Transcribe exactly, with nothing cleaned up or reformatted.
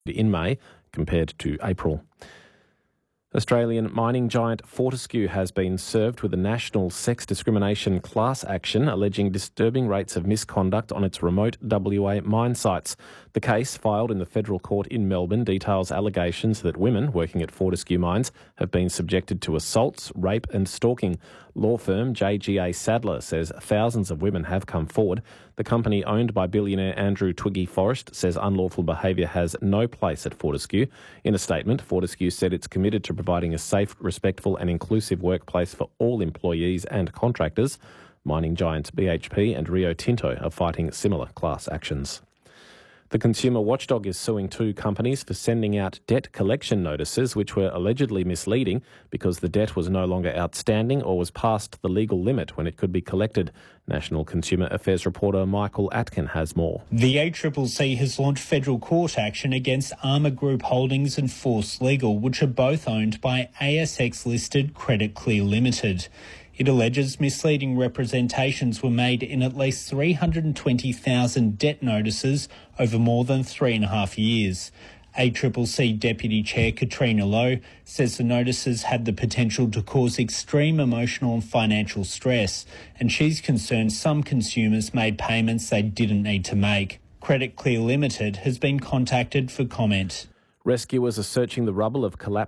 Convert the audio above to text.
in May compared to April. Australian mining giant Fortescue has been served with a national sex discrimination class action alleging disturbing rates of misconduct on its remote W A mine sites. The case, filed in the federal court in Melbourne, details allegations that women working at Fortescue mines have been subjected to assaults, rape and stalking. Law firm J G A Sadler says thousands of women have come forward. The company, owned by billionaire Andrew Twiggy Forrest, says unlawful behaviour has no place at Fortescue. In a statement, Fortescue said it's committed to providing a safe, respectful and inclusive workplace for all employees and contractors. Mining giants B H P and Rio Tinto are fighting similar class actions. The consumer watchdog is suing two companies for sending out debt collection notices which were allegedly misleading because the debt was no longer outstanding or was past the legal limit when it could be collected. National Consumer Affairs reporter Michael Atkin has more. The A C C C has launched federal court action against Armour Group Holdings and Force Legal, which are both owned by A S X-listed Credit Clear Limited. It alleges misleading representations were made in at least three hundred twenty thousand debt notices over more than three and a half years. A C C C Deputy Chair Katrina Lowe says the notices had the potential to cause extreme emotional and financial stress, and she's concerned some consumers made payments they didn't need to make. Credit Clear Limited has been contacted for comment. Rescuers are searching the rubble of collapsed